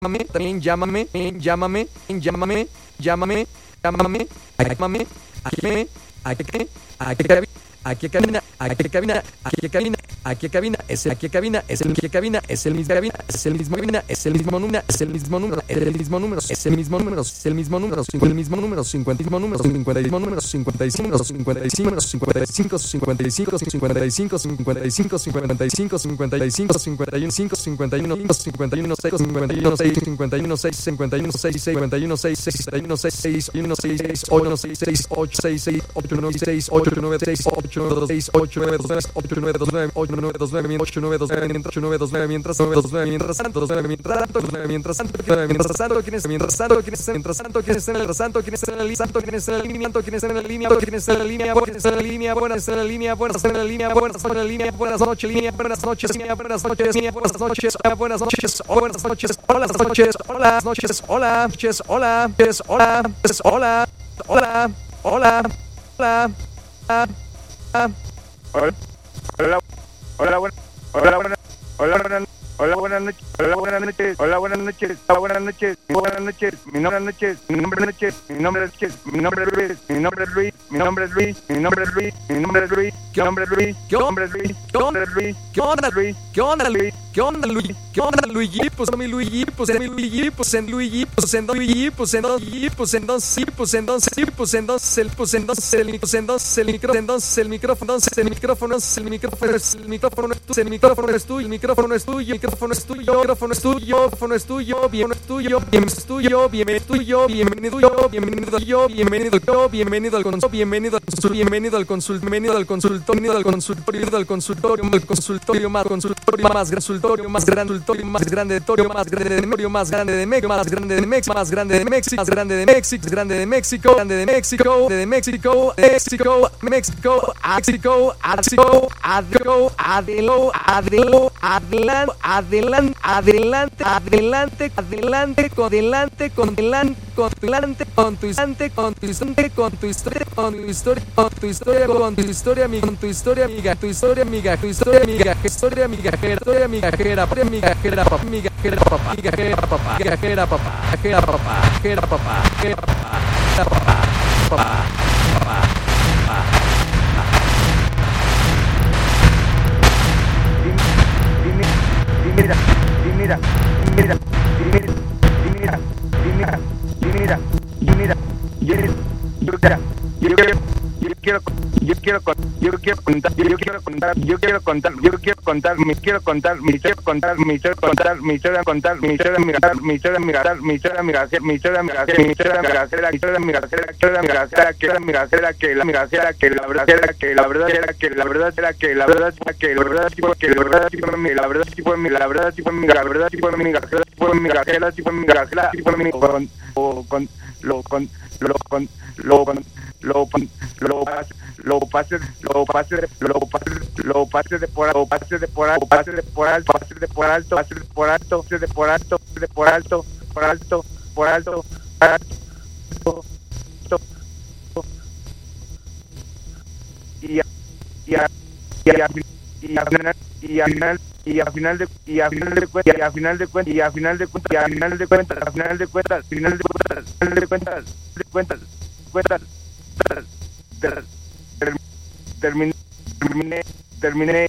también llámame, llámame, llámame, llámame, llámame, llámame, aquí cabina, aquí cabina, aquí cabina, aquí cabina, es el aquí cabina, es el que cabina, es el mismo cabina, es el mismo cabina, es el mismo número, es el mismo número, es el mismo número, es el mismo número, es el mismo número, el mismo número, 50 números, 50 números, 55 números, 55 números, 55, 55, 55, 55, 55, 55, 51, 5, 51, 5, 51, 6, 51, 6, 51, 6, 51, 6, 51, 6, 61, 6, 61, 6, 6, 8, 6, 6, 8, 6, 6, 8, 9, 6, 8, 9, 6, 8, 9, 6, 8, 9, 2, 9, 8, 9, 2, 9, 8, 9, 2, 9, 8, 9, 2, 9, mientras 8, 9, 2, 9, mientras 9, 2, 9, mientras santo, 2, 9, mientras santo, 2, 9, mientras santo, mientras santo, ¿quién es? Mientras santo, ¿quién es? Mientras santo, ¿quién es en el santo? ¿Quién es en el santo? ¿Quién es en la línea? ¿Quién es en la línea? ¿Quién es en la línea? ¿Quién es en la línea? Buenas en la línea, buenas en la línea, buenas en la línea, buenas noches, línea, buenas noches, línea, buenas noches, línea, buenas noches, buenas noches, buenas noches, hola, noches, hola, noches, hola, noches, hola, hola, hola, hola, hola, hola, hola. Hola, hola, hola, buenas, hola, buenas, hola, buenas noches, hola, buenas noches, hola, buenas noches, hola, buenas noches, buenas noches, mi nombre es Noches, mi nombre es Noches, mi nombre es Noches, mi nombre es Luis, mi nombre es Luis, mi nombre es Luis, mi nombre es Luis, mi nombre es Luis, mi nombre es Luis, mi nombre es Luis, mi nombre es Luis, ¿qué onda, Luis? ¿Qué onda, Luis? ¿Qué onda, Luigi? ¿Qué onda, Luigi? Pues mi Luigi, pues en mi Luigi, pues en Luigi, pues en Luigi, pues en Luigi, pues en dos, sí, pues en dos, sí, pues en dos, el pues en dos, el pues en dos, el micrófono, entonces el micrófono, el micrófono, el micrófono, el micrófono es tuyo, el micrófono es tuyo, el micrófono es tuyo, el micrófono es tuyo, el micrófono es tuyo, el micrófono es tuyo, bien es tuyo, bien es tuyo, bienvenido yo, bienvenido yo, bienvenido yo, bienvenido yo, bienvenido al consultorio, bienvenido al consultorio, bienvenido al consultorio, bienvenido al consultorio, al consultorio, al consultorio, al consultorio más consultorio más grande, más grande de Torio, más grande de Medio, más grande de México, más grande de México, más grande de México, más grande de México, grande de México, grande de México, de México, México, México, México, México, Adelo, Adelo, Adelo, adelante, adelante, adelante, adelante, adelante, con adelante, con delante, con delante, con tu instante, con tu instante, con tu historia, con tu historia, con tu historia, con tu historia, amiga, con tu historia, amiga, tu historia, amiga, tu historia, amiga, historia, amiga, historia, amiga, migajera papá, migajera papá, migajera papá, migajera papá, migajera papá, migajera papá, migajera papá, papá, papá, papá. Y a final de cuentas, terminé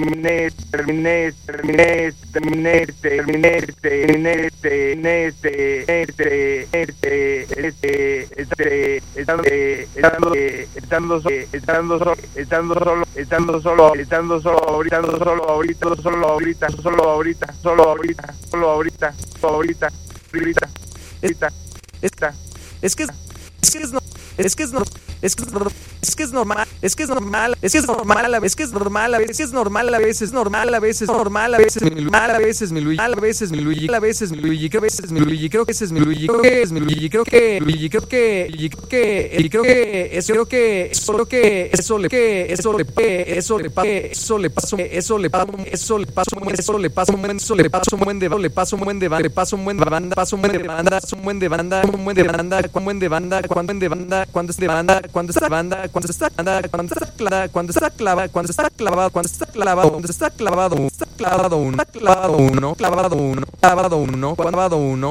Es que es normal, es que es normal, es que es normal a veces, es normal a veces, es normal a veces, normal a veces, normal a veces, mal a veces, mi Luigi, a veces, mi Luigi, a veces, mi Luigi, creo que es mi Luigi, creo que ese es mi Luigi, creo que es mi Luigi, creo que Luigi, creo que eso le paso un buen de banda, cuando está clavado, cuando está clavado uno,